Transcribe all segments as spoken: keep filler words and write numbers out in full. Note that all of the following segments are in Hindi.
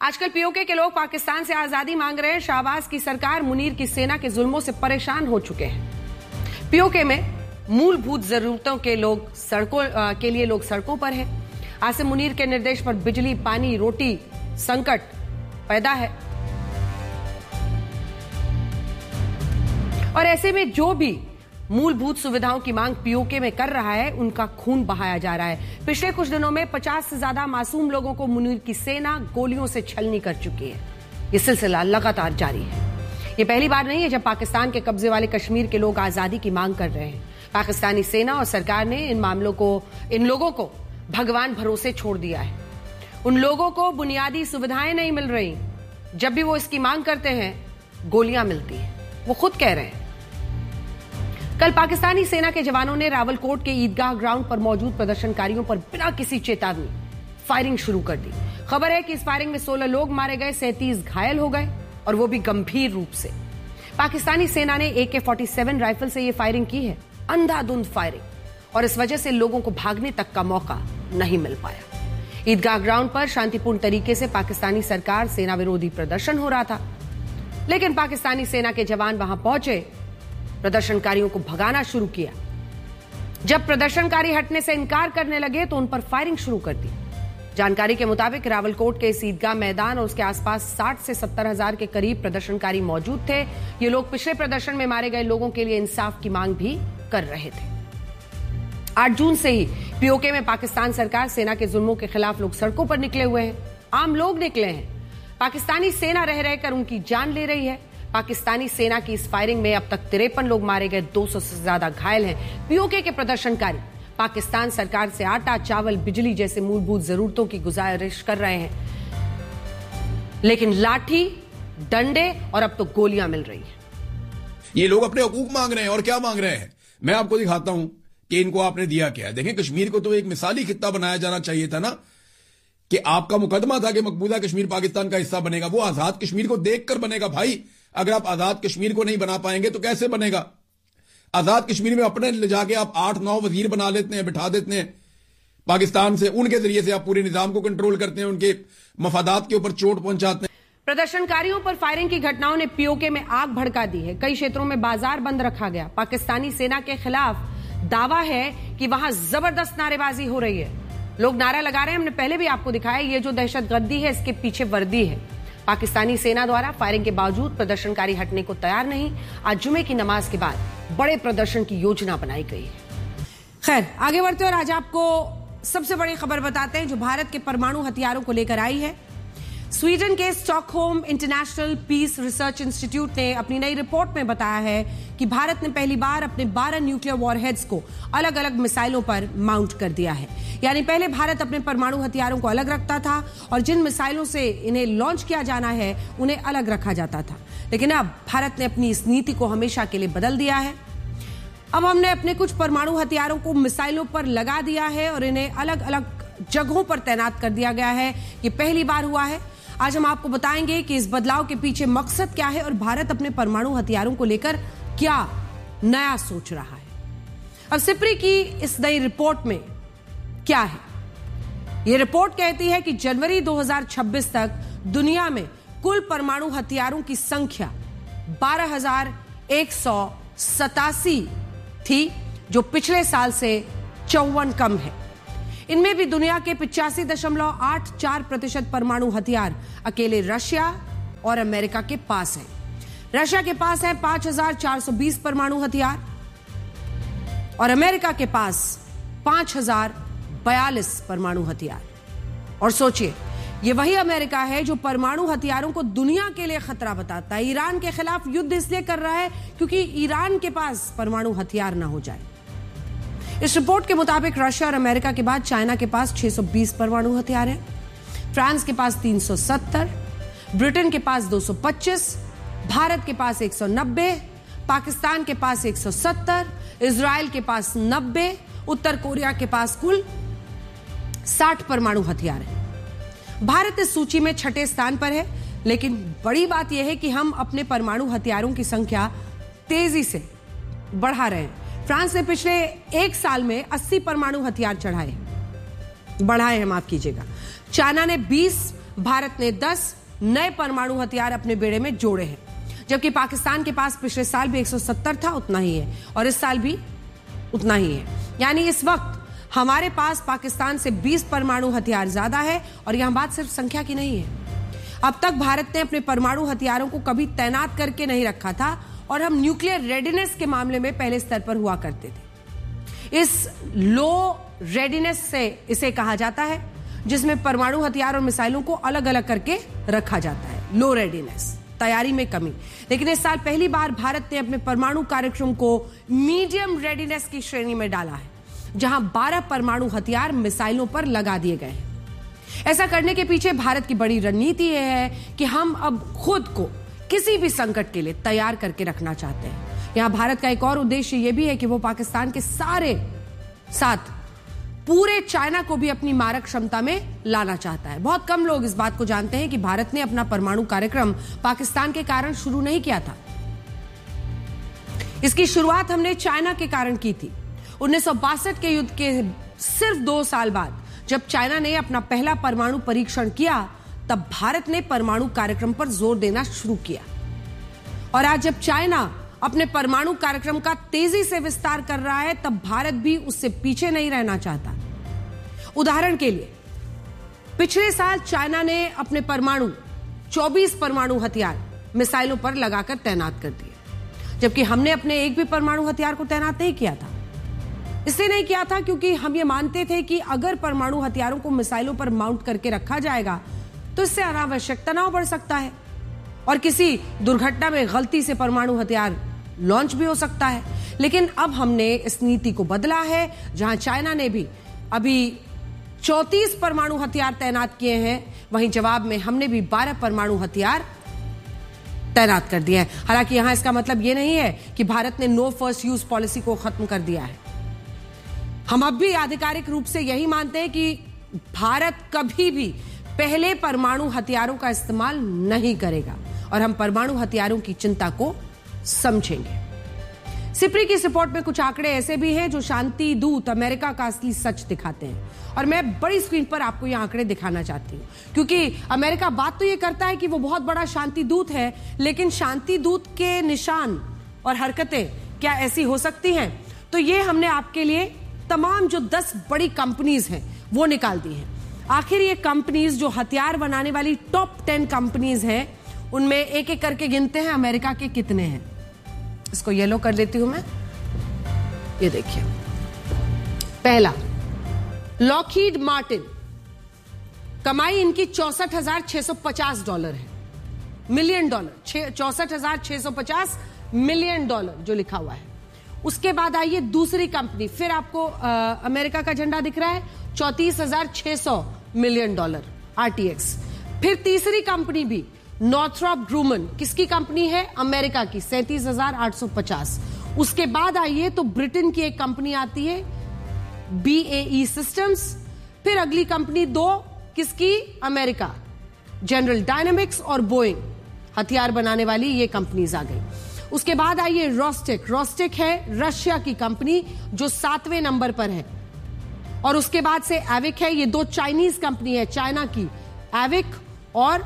आजकल पीओके के लोग पाकिस्तान से आजादी मांग रहे हैं। शाहबाज की सरकार मुनीर की सेना के जुल्मों से परेशान हो चुके हैं। पीओके में मूलभूत जरूरतों के लोग सड़कों के लिए लोग सड़कों पर हैं। आसिम मुनीर के निर्देश पर बिजली, पानी, रोटी संकट पैदा है और ऐसे में जो भी मूलभूत सुविधाओं की मांग पीओके में कर रहा है, उनका खून बहाया जा रहा है। पिछले कुछ दिनों में पचास से ज्यादा मासूम लोगों को मुनीर की सेना गोलियों से छलनी कर चुकी है। यह सिलसिला लगातार जारी है। यह पहली बार नहीं है जब पाकिस्तान के कब्जे वाले कश्मीर के लोग आजादी की मांग कर रहे हैं। पाकिस्तानी सेना और सरकार ने इन मामलों को इन लोगों को भगवान भरोसे छोड़ दिया है। उन लोगों को बुनियादी सुविधाएं नहीं मिल रही। जब भी वो इसकी मांग करते हैं, गोलियां मिलती हैं। वो खुद कह रहे हैं। कल पाकिस्तानी सेना के जवानों ने रावलकोट के ईदगाह ग्राउंड पर मौजूद प्रदर्शनकारियों पर बिना किसी चेतावनी फायरिंग शुरू कर दी। खबर है कि इस फायरिंग में सोलह लोग मारे गए, सैंतीस घायल हो गए और वो भी गंभीर रूप से। पाकिस्तानी सेना ने ए के फोर्टी सेवन राइफल से यह फायरिंग की है, अंधाधुंध फायरिंग, और इस वजह से लोगों को भागने तक का मौका नहीं मिल पाया। ईदगाह ग्राउंड पर शांतिपूर्ण तरीके से पाकिस्तानी सरकार सेना विरोधी प्रदर्शन हो रहा था, लेकिन पाकिस्तानी सेना के जवान वहां पहुंचे, प्रदर्शनकारियों को भगाना शुरू किया। जब प्रदर्शनकारी हटने से इनकार करने लगे तो उन पर फायरिंग शुरू कर दी। जानकारी के मुताबिक रावलकोट के इस ईदगाह मैदान और उसके आसपास साठ से सत्तर हजार के करीब प्रदर्शनकारी मौजूद थे। ये लोग पिछले प्रदर्शन में मारे गए लोगों के लिए इंसाफ की मांग भी कर रहे थे। आठ जून से ही पीओके में पाकिस्तान सरकार सेना के जुल्मों के खिलाफ लोग सड़कों पर निकले हुए हैं। आम लोग निकले हैं। पाकिस्तानी सेना रह रहकर उनकी जान ले रही है। पाकिस्तानी सेना की इस फायरिंग में अब तक तिरपन लोग मारे गए, दो सौ से ज्यादा घायल हैं। पीओके के प्रदर्शनकारी पाकिस्तान सरकार से आटा, चावल, बिजली जैसे मूलभूत जरूरतों की गुजारिश कर रहे हैं, लेकिन लाठी, डंडे और अब तो गोलियां मिल रही हैं। ये लोग अपने हकूक मांग रहे हैं। और क्या मांग रहे हैं, मैं आपको दिखाता हूं कि इनको आपने दिया क्या है। देखें, कश्मीर को तो एक मिसाली खित्ता बनाया जाना चाहिए था ना, कि आपका मुकदमा था कि मकबूजा कश्मीर पाकिस्तान का हिस्सा बनेगा। वो आजाद कश्मीर को देखकर बनेगा। भाई, अगर आप आजाद कश्मीर को नहीं बना पाएंगे तो कैसे बनेगा? आजाद कश्मीर में अपने ले जाके आप आठ नौ वजीर बना लेते हैं, बिठा देते हैं पाकिस्तान से। उनके जरिए से आप पूरे निजाम को कंट्रोल करते हैं, उनके मफादात के ऊपर चोट पहुंचाते हैं। प्रदर्शनकारियों पर फायरिंग की घटनाओं ने पीओके में आग भड़का दी है। कई क्षेत्रों में बाजार बंद रखा गया। पाकिस्तानी सेना के खिलाफ दावा है कि वहां जबरदस्त नारेबाजी हो रही है। लोग नारा लगा रहे हैं। हमने पहले भी आपको दिखाया, ये जो दहशतगर्दी है, इसके पीछे वर्दी है। पाकिस्तानी सेना द्वारा फायरिंग के बावजूद प्रदर्शनकारी हटने को तैयार नहीं। आज जुमे की नमाज के बाद बड़े प्रदर्शन की योजना बनाई गई है। खैर, आगे बढ़ते और आज आपको सबसे बड़ी खबर बताते हैं जो भारत के परमाणु हथियारों को लेकर आई है। स्वीडन के Stockholm international Peace Research institute ने अपनी नई रिपोर्ट में बताया है कि भारत ने पहली बार अपने बारह न्यूक्लियर वॉरहेड्स को अलग अलग मिसाइलों पर माउंट कर दिया है। यानी पहले भारत अपने परमाणु हथियारों को अलग रखता था और जिन मिसाइलों से इन्हें लॉन्च किया जाना है उन्हें अलग रखा जाता था, लेकिन अब भारत ने अपनी इस नीति को हमेशा के लिए बदल दिया है। अब हमने अपने कुछ परमाणु हथियारों को मिसाइलों पर लगा दिया है और इन्हें अलग अलग जगहों पर तैनात कर दिया गया है। ये पहली बार हुआ है। आज हम आपको बताएंगे कि इस बदलाव के पीछे मकसद क्या है और भारत अपने परमाणु हथियारों को लेकर क्या नया सोच रहा है। अब सिप्री की इस नई रिपोर्ट में क्या है? यह रिपोर्ट कहती है कि जनवरी दो हज़ार छब्बीस तक दुनिया में कुल परमाणु हथियारों की संख्या बारह हजार एक सौ सतासी थी, जो पिछले साल से चौवन कम है। इनमें भी दुनिया के पिचासी दशमलव आठ चार प्रतिशत परमाणु हथियार अकेले रशिया और अमेरिका के पास है। रशिया के पास है पांच हजार चार सौ बीस परमाणु हथियार और अमेरिका के पास पांच हजार बयालीस परमाणु हथियार। और सोचिए, यह वही अमेरिका है जो परमाणु हथियारों को दुनिया के लिए खतरा बताता है। ईरान के खिलाफ युद्ध इसलिए कर रहा है क्योंकि ईरान के पास परमाणु हथियार ना हो जाए। इस रिपोर्ट के मुताबिक रशिया और अमेरिका के बाद चाइना के पास छह सौ बीस परमाणु हथियार हैं, फ्रांस के पास तीन सौ सत्तर, ब्रिटेन के पास दो सौ पच्चीस, भारत के पास एक सौ नब्बे, पाकिस्तान के पास एक सौ सत्तर, इजराइल के पास नब्बे, उत्तर कोरिया के पास कुल साठ परमाणु हथियार हैं। भारत इस सूची में छठे स्थान पर है, लेकिन बड़ी बात यह है कि हम अपने परमाणु हथियारों की संख्या तेजी से बढ़ा रहे हैं। फ्रांस ने पिछले एक साल में अस्सी परमाणु हथियार चढ़ाए बढ़ाए हैं माफ कीजिएगा। चाइना ने बीस, भारत ने दस नए परमाणु हथियार अपने बेड़े में जोड़े हैं, जबकि पाकिस्तान के पास पिछले साल भी एक सौ सत्तर था, उतना ही है, और इस साल भी उतना ही है। यानी इस वक्त हमारे पास पाकिस्तान से बीस परमाणु हथियार ज्यादा है, और यहां बात सिर्फ संख्या की नहीं है। अब तक भारत ने अपने परमाणु हथियारों को कभी तैनात करके नहीं रखा था, और हम न्यूक्लियर रेडीनेस के मामले में पहले स्तर पर हुआ करते थे। इस लो रेडीनेस से इसे कहा जाता है, जिसमें परमाणु हथियार और मिसाइलों को अलग अलग करके रखा जाता है। लो रेडीनेस, तैयारी में कमी। लेकिन इस साल पहली बार भारत ने अपने परमाणु कार्यक्रम को मीडियम रेडीनेस की श्रेणी में डाला है, जहां बारह परमाणु हथियार मिसाइलों पर लगा दिए गए हैं। ऐसा करने के पीछे भारत की बड़ी रणनीति यह है कि हम अब खुद को किसी भी संकट के लिए तैयार करके रखना चाहते हैं। यहां भारत का एक और उद्देश्य यह भी है कि वो पाकिस्तान के सारे साथ पूरे चाइना को भी अपनी मारक क्षमता में लाना चाहता है। बहुत कम लोग इस बात को जानते हैं कि भारत ने अपना परमाणु कार्यक्रम पाकिस्तान के कारण शुरू नहीं किया था। इसकी शुरुआत हमने चाइना के कारण की थी। उन्नीस सौ बासठ के युद्ध के सिर्फ दो साल बाद जब चाइना ने अपना पहला परमाणु परीक्षण किया, तब भारत ने परमाणु कार्यक्रम पर जोर देना शुरू किया। और आज जब चाइना अपने परमाणु कार्यक्रम का तेजी से विस्तार कर रहा है, तब भारत भी उससे पीछे नहीं रहना चाहता। उदाहरण के लिए, पिछले साल चाइना ने अपने परमाणु चौबीस परमाणु हथियार मिसाइलों पर लगाकर तैनात कर दिए, जबकि हमने अपने एक भी परमाणु हथियार को तैनात नहीं किया था। इसलिए नहीं किया था क्योंकि हम ये मानते थे कि अगर परमाणु हथियारों को मिसाइलों पर माउंट करके रखा जाएगा तो इससे अनावश्यक तनाव बढ़ सकता है, और किसी दुर्घटना में गलती से परमाणु हथियार लॉन्च भी हो सकता है। लेकिन अब हमने इस नीति को बदला है, जहां चाइना ने भी अभी चौंतीस परमाणु हथियार तैनात किए हैं, वहीं जवाब में हमने भी बारह परमाणु हथियार तैनात कर दिए हैं। हालांकि यहां इसका मतलब यह नहीं है कि भारत ने नो फर्स्ट यूज पॉलिसी को खत्म कर दिया है। हम अब भी आधिकारिक रूप से यही मानते हैं कि भारत कभी भी पहले परमाणु हथियारों का इस्तेमाल नहीं करेगा, और हम परमाणु हथियारों की चिंता को समझेंगे। सिप्री की रिपोर्ट में कुछ आंकड़े ऐसे भी हैं जो शांति दूत अमेरिका का असली सच दिखाते हैं, और मैं बड़ी स्क्रीन पर आपको ये आंकड़े दिखाना चाहती हूं, क्योंकि अमेरिका बात तो ये करता है कि वो बहुत बड़ा शांति दूत है, लेकिन शांति दूत के निशान और हरकतें क्या ऐसी हो सकती हैं? तो ये हमने आपके लिए तमाम जो दस बड़ी कंपनीज हैं वो निकाल दी हैं। आखिर ये कंपनीज जो हथियार बनाने वाली टॉप टेन कंपनीज हैं, उनमें एक एक करके गिनते हैं अमेरिका के कितने हैं। इसको येलो कर लेती हूं मैं। ये देखिए, पहला लॉकहीड मार्टिन, कमाई इनकी चौसठ हजार छह सौ पचास डॉलर है, मिलियन डॉलर, चौसठ हजार छह सौ पचास मिलियन डॉलर जो लिखा हुआ है। उसके बाद आइए दूसरी कंपनी, फिर आपको आ, अमेरिका का झंडा दिख रहा है, चौंतीस हजार छह सौ मिलियन डॉलर आरटीएक्स। फिर तीसरी कंपनी भी नॉर्थरॉप ग्रूमन, किसकी कंपनी है? अमेरिका की, सैंतीस हजार आठ सौ पचास। उसके बाद आइए तो ब्रिटेन की एक कंपनी आती है, बीएई सिस्टम्स। फिर अगली कंपनी दो, किसकी? अमेरिका, जनरल डायनामिक्स और बोइंग, हथियार बनाने वाली ये कंपनीज आ गई। उसके बाद आइए रोस्टेक, रोस्टेक है रशिया की कंपनी जो सातवें नंबर पर है। और उसके बाद से एविक है, ये दो चाइनीज कंपनी है, चाइना की, एविक और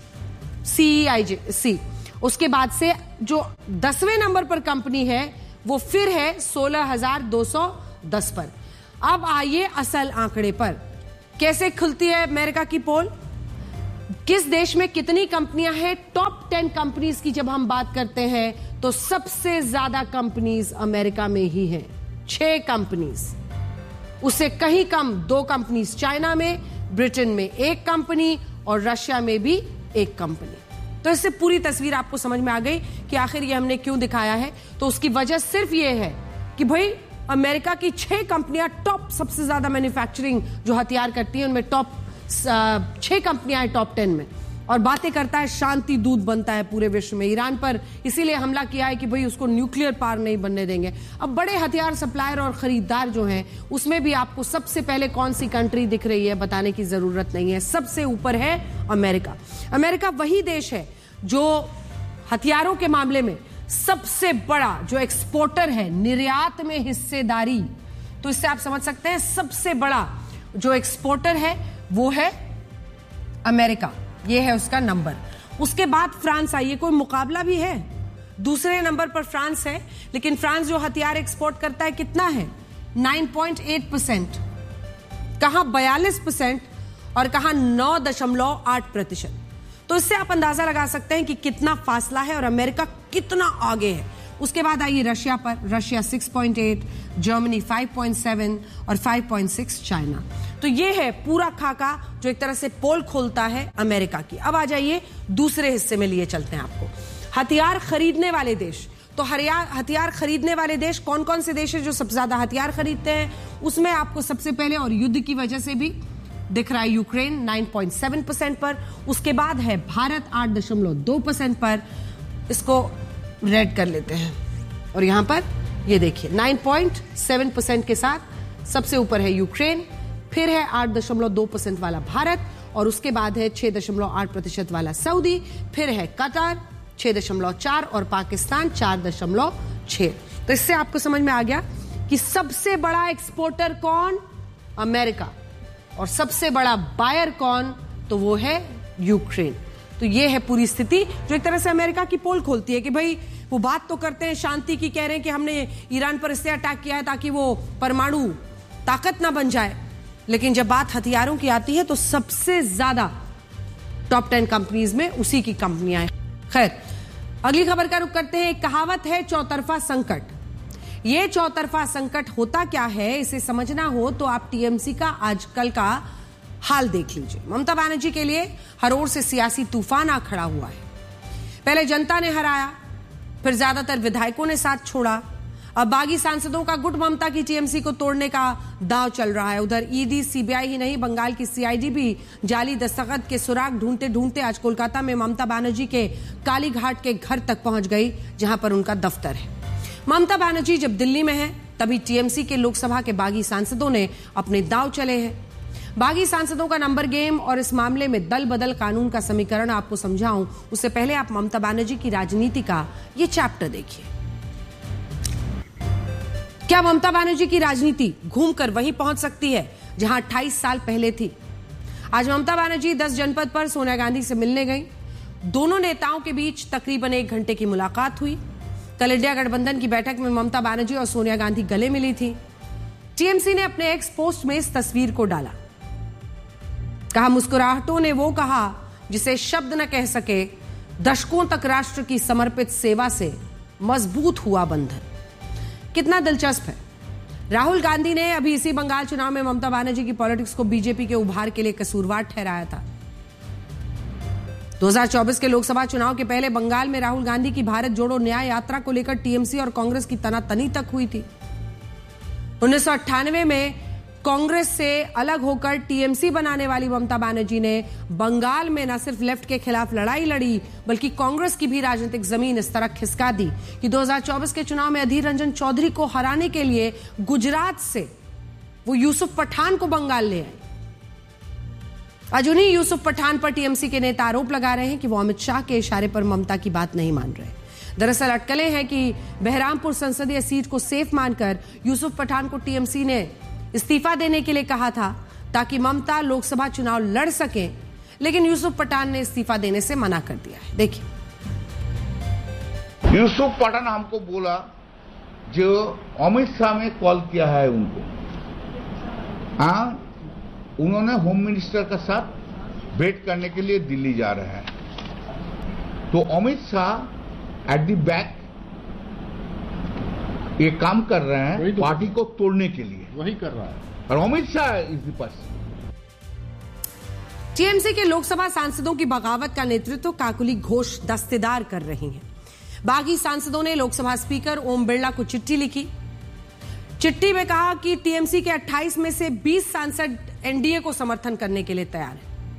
सीईआईसी। उसके बाद से जो दसवें नंबर पर कंपनी है वो फिर है सोलह हजार दो सौ दस पर। अब आइए असल आंकड़े पर, कैसे खुलती है अमेरिका की पोल, किस देश में कितनी कंपनियां हैं? टॉप टेन कंपनीज की जब हम बात करते हैं तो सबसे ज्यादा कंपनीज अमेरिका में ही हैं, छह कंपनीज। उससे कहीं कम दो कंपनीज चाइना में, ब्रिटेन में एक कंपनी और रशिया में भी एक कंपनी। तो इससे पूरी तस्वीर आपको समझ में आ गई कि आखिर ये हमने क्यों दिखाया है। तो उसकी वजह सिर्फ ये है कि भाई अमेरिका की छह कंपनियां टॉप, सबसे ज्यादा मैन्युफैक्चरिंग जो हथियार करती हैं उनमें टॉप छह कंपनियां हैं टॉप टेन में, और बातें करता है, शांति दूत बनता है पूरे विश्व में। ईरान पर इसीलिए हमला किया है कि भाई उसको न्यूक्लियर पावर नहीं बनने देंगे। अब बड़े हथियार सप्लायर और खरीदार जो हैं उसमें भी आपको सबसे पहले कौन सी कंट्री दिख रही है बताने की जरूरत नहीं है, सबसे ऊपर है अमेरिका। अमेरिका वही देश है जो हथियारों के मामले में सबसे बड़ा जो एक्सपोर्टर है, निर्यात में हिस्सेदारी, तो इससे आप समझ सकते हैं सबसे बड़ा जो एक्सपोर्टर है वो है अमेरिका, ये है उसका नंबर। उसके बाद फ्रांस आई, ये कोई मुकाबला भी है? दूसरे नंबर पर फ्रांस है, लेकिन फ्रांस जो हथियार एक्सपोर्ट करता है कितना है? नौ पॉइंट आठ परसेंट, कहां बयालीस परसेंट और कहां नौ दशमलव आठ प्रतिशत। तो इससे आप अंदाजा लगा सकते हैं कि कितना फासला है और अमेरिका कितना आगे है। उसके बाद आइए रशिया पर, रशिया छह पॉइंट आठ, जर्मनी पाँच पॉइंट सात और पाँच पॉइंट छह चाइना। तो ये है पूरा खाका जो एक तरह से पोल खोलता है अमेरिका की। अब आ जाइए दूसरे हिस्से में लिए चलते हैं आपको, हथियार खरीदने वाले देश। तो हथियार खरीदने वाले देश कौन कौन से देश है जो सबसे ज्यादा हथियार खरीदते हैं? उसमें आपको सबसे पहले, और युद्ध की वजह से भी दिख रहा है, यूक्रेन नौ पॉइंट सात परसेंट पर। उसके बाद है भारत आठ दशमलव दो परसेंट पर। इसको रेड कर लेते हैं और यहां पर ये देखिए नौ पॉइंट सात परसेंट के साथ सबसे ऊपर है यूक्रेन, फिर है आठ दशमलव दो परसेंट वाला भारत, और उसके बाद है छह दशमलव आठ प्रतिशत वाला सऊदी, फिर है कतर छह दशमलव चार और पाकिस्तान चार दशमलव छह। तो इससे आपको समझ में आ गया कि सबसे बड़ा एक्सपोर्टर कौन? अमेरिका। और सबसे बड़ा बायर कौन? तो वो है यूक्रेन। तो ये है पूरी स्थिति जो एक तरह से अमेरिका की पोल खोलती है कि भाई वो बात तो करते हैं शांति की, कह रहे हैं कि हमने ईरान पर इससे अटैक किया है ताकि वो परमाणु ताकत ना बन जाए, लेकिन जब बात हथियारों की आती है तो सबसे ज्यादा टॉप टेन कंपनीज में उसी की कंपनियां हैं। खैर, अगली खबर का रुख करते हैं। एक कहावत है, चौतरफा संकट। ये चौतरफा संकट होता क्या है, इसे समझना हो तो आप टीएमसी का आजकल का हाल देख लीजिए। ममता बनर्जी के लिए हर ओर से सियासी तूफान आ खड़ा हुआ है। पहले जनता ने हराया, फिर ज्यादातर विधायकों ने साथ छोड़ा, अब बागी सांसदों का गुट ममता की टीएमसी को तोड़ने का दांव चल रहा है। उधर ईडी, सीबीआई ही नहीं, बंगाल की सीआईडी भी जाली दस्तखत के सुराग ढूंढते ढूंढते आज कोलकाता में ममता बनर्जी के कालीघाट के घर तक पहुंच गई, जहां पर उनका दफ्तर है। ममता बनर्जी जब दिल्ली में है तभी टीएमसी के लोकसभा के बागी सांसदों ने अपने दांव चले हैं। बागी सांसदों का नंबर गेम और इस मामले में दल बदल कानून का समीकरण आपको समझाऊं, उससे पहले आप ममता बनर्जी की राजनीति का ये चैप्टर देखिए। क्या ममता बनर्जी की राजनीति घूमकर वहीं पहुंच सकती है जहां अट्ठाईस साल पहले थी? आज ममता बनर्जी दस जनपद पर सोनिया गांधी से मिलने गई। दोनों नेताओं के बीच तकरीबन एक घंटे की मुलाकात हुई। कल इंडिया गठबंधन की बैठक में ममता बनर्जी और सोनिया गांधी गले मिली थी। टीएमसी ने अपने एक्स पोस्ट में इस तस्वीर को डाला, कहा मुस्कुराहटों ने वो कहा जिसे शब्द न कह सके, दशकों तक राष्ट्र की समर्पित सेवा से मजबूत हुआ बंधन। कितना दिलचस्प है। राहुल गांधी ने अभी इसी बंगाल चुनाव में ममता बनर्जी की पॉलिटिक्स को बीजेपी के उभार के लिए कसूरवार ठहराया था। दो हज़ार चौबीस के लोकसभा चुनाव के पहले बंगाल में राहुल गांधी की भारत जोड़ो न्याय यात्रा को लेकर टीएमसी और कांग्रेस की तनातनी तक हुई थी। उन्नीस सौ अट्ठानवे में कांग्रेस से अलग होकर टीएमसी बनाने वाली ममता बनर्जी ने बंगाल में न सिर्फ लेफ्ट के खिलाफ लड़ाई लड़ी, बल्कि कांग्रेस की भी राजनीतिक जमीन इस तरह खिसका दी कि दो हज़ार चौबीस के चुनाव में अधीर रंजन चौधरी को हराने के लिए गुजरात से वो यूसुफ पठान को बंगाल ले आए। आज उन्हीं यूसुफ पठान पर टीएमसी के नेता आरोप लगा रहे हैं कि वो अमित शाह के इशारे पर ममता की बात नहीं मान रहे। दरअसल अटकलें हैं कि बहरामपुर संसदीय सीट को सेफ मानकर यूसुफ पठान को टीएमसी ने इस्तीफा देने के लिए कहा था ताकि ममता लोकसभा चुनाव लड़ सके, लेकिन यूसुफ पठान ने इस्तीफा देने से मना कर दिया है। देखिए, यूसुफ पठान हमको बोला जो अमित शाह में कॉल किया है उनको, हाँ उन्होंने होम मिनिस्टर के साथ भेंट करने के लिए दिल्ली जा रहे हैं। तो Amit Shah at the back ये काम कर रहे हैं तो पार्टी को तोड़ने के लिए, वही कर रहा है, और Amit Shah is the person. TMC के लोकसभा सांसदों की बगावत का नेतृत्व काकुली घोष दस्तेदार कर रही हैं। बागी सांसदों ने लोकसभा स्पीकर ओम बिरला को चिट्ठी लिखी। चिट्ठी में कहा कि टीएमसी के अट्ठाईस में से बीस सांसद एनडीए को समर्थन करने के लिए तैयार हैं।